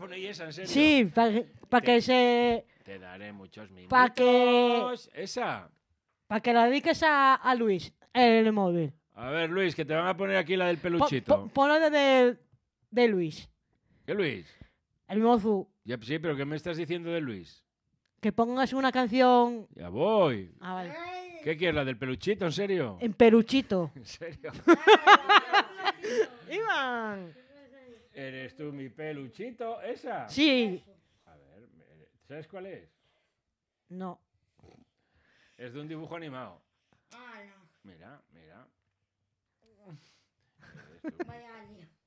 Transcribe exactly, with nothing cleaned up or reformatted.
ponéis esa, en serio? Sí, para pa Te- que se... Te daré muchos minutos. Pa que... Esa. Para que la dediques a, a Luis, en el móvil. A ver, Luis, que te van a poner aquí la del Po- peluchito. po- Ponlo de, de, de Luis, ¿Qué Luis? el mozo. Ya, sí, pero ¿qué me estás diciendo de Luis? Que pongas una canción... Ya voy. Ah, vale. ¿Qué quieres, la del peluchito, en serio? En peruchito. ¿En serio? Iván. ¿Eres tú mi peluchito? ¿Esa? Sí. A ver, me- ¿sabes cuál es? No. Es de un dibujo animado. Ah, no. Mira, mira. Eres tú. Vaya lío.